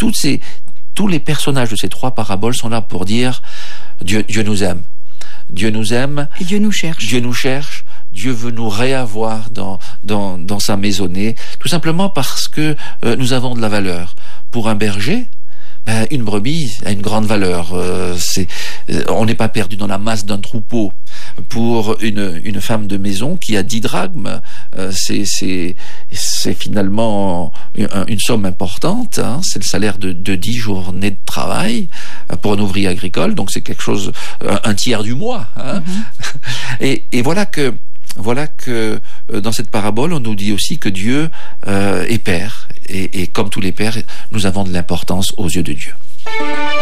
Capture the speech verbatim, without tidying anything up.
toutes ces, tous les personnages de ces trois paraboles sont là pour dire Dieu, Dieu nous aime. Dieu nous aime. Et Dieu nous cherche. Dieu nous cherche. Dieu veut nous réavoir dans, dans, dans sa maisonnée, tout simplement parce que euh, nous avons de la valeur. Pour un berger, ben, une brebis a une grande valeur. Euh, c'est, euh, on n'est pas perdu dans la masse d'un troupeau. Pour une, une femme de maison qui a dix drachmes, euh, c'est, c'est, c'est finalement une, une somme importante. Hein, c'est le salaire de, de dix journées de travail pour un ouvrier agricole. Donc c'est quelque chose, un, un tiers du mois. Hein. Mm-hmm. Et, et voilà que Voilà que euh, dans cette parabole, on nous dit aussi que Dieu euh, est Père. Et, et comme tous les pères, nous avons de l'importance aux yeux de Dieu.